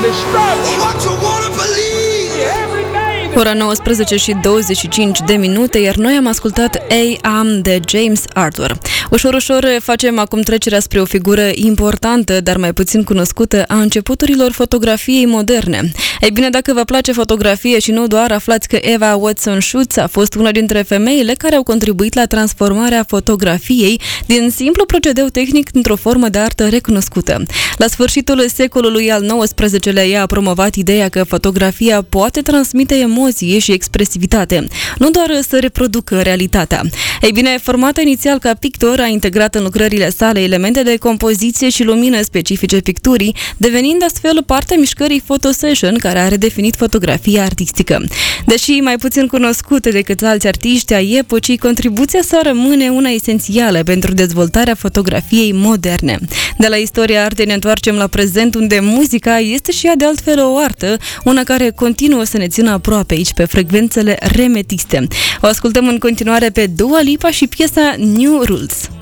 Ora 19 și 25 de minute, iar noi am ascultat A.M. de James Arthur. Ușor facem acum trecerea spre o figură importantă, dar mai puțin cunoscută, a începuturilor fotografiei moderne. Ei bine, dacă vă place fotografie și nu doar, aflați că Eva Watson Schutz a fost una dintre femeile care au contribuit la transformarea fotografiei din simplu procedeu tehnic într-o formă de artă recunoscută. La sfârșitul secolului al XIX-lea, ea a promovat ideea că fotografia poate transmite emoție și expresivitate, nu doar să reproducă realitatea. Ei bine, formată inițial ca pictor, a integrat în lucrările sale elemente de compoziție și lumină specifice picturii, devenind astfel partea mișcării photosession, care a redefinit fotografia artistică. Deși mai puțin cunoscută decât alți artiști ai epocii, contribuția sa rămâne una esențială pentru dezvoltarea fotografiei moderne. De la istoria artei ne întoarcem la prezent, unde muzica este și ea de altfel o artă, una care continuă să ne țină aproape aici pe frecvențele remetiste. O ascultăm în continuare pe Dua Lipa și piesa New Rules.